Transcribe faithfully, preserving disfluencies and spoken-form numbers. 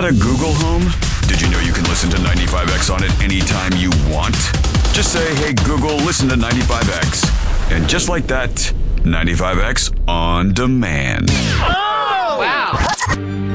a Google Home? Did you know you can listen to ninety-five X on it anytime you want? Just say, hey, Google, listen to ninety-five X. And just like that, ninety-five X on demand. Oh! Wow.